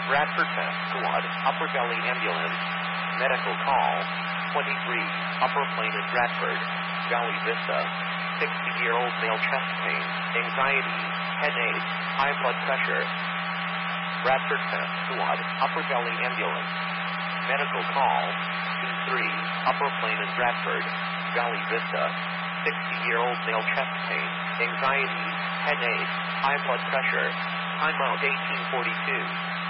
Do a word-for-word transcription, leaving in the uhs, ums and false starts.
Bradford Fast Squad, Upper Valley Ambulance, medical call, twenty-three, Upper Plain in Bradford, Valley Vista, sixty-year-old male chest pain, anxiety, headache, high blood pressure. Bradford Fast Squad, Upper Valley Ambulance, medical call, two three, Upper Plain in Bradford, Valley Vista, sixty-year-old male chest pain, anxiety, headache, high blood pressure, timeout eighteen forty-two.